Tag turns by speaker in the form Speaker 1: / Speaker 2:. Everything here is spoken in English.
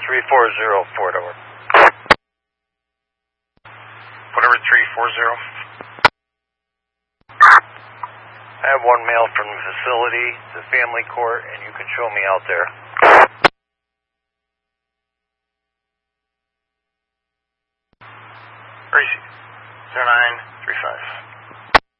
Speaker 1: 340, Fort Over.
Speaker 2: Whatever 340.
Speaker 1: I have one mail from the facility, the family court, and you can show me out there.
Speaker 2: Where is he? 0935.